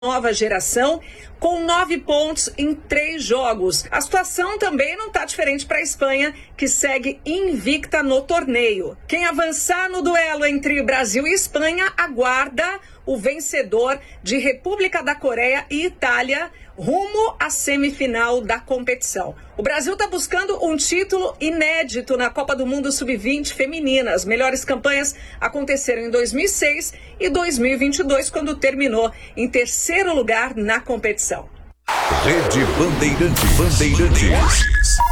nova geração, com 9 pontos em 3 jogos. A situação também não está diferente para a Espanha, que segue invicta no torneio. Quem avançar no duelo entre Brasil e Espanha aguarda o vencedor de República da Coreia e Itália rumo à semifinal da competição. O Brasil está buscando um título inédito na Copa do Mundo Sub-20 feminina. As melhores campanhas aconteceram em 2006 e 2022, quando terminou em 3º lugar na competição. Rede Bandeirantes.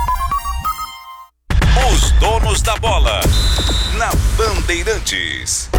Os donos da bola na Bandeirantes.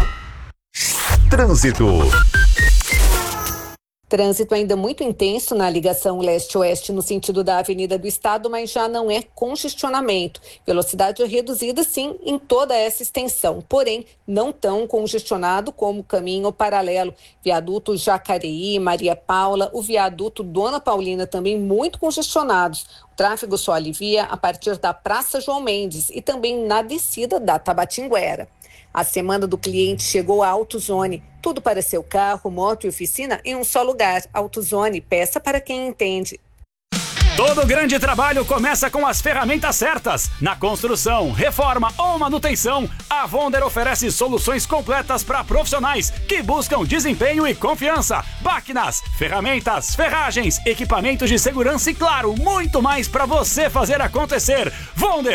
Trânsito ainda muito intenso na ligação leste-oeste no sentido da Avenida do Estado, mas já não é congestionamento. Velocidade reduzida, sim, em toda essa extensão, porém não tão congestionado como o caminho paralelo. Viaduto Jacareí, Maria Paula, o viaduto Dona Paulina também muito congestionados. O tráfego só alivia a partir da Praça João Mendes e também na descida da Tabatinguera. A semana do cliente chegou à AutoZone. Tudo para seu carro, moto e oficina em um só lugar. AutoZone, peça para quem entende. Todo grande trabalho começa com as ferramentas certas. Na construção, reforma ou manutenção, a Wonder oferece soluções completas para profissionais que buscam desempenho e confiança. Máquinas, ferramentas, ferragens, equipamentos de segurança e, claro, muito mais para você fazer acontecer. Wonder.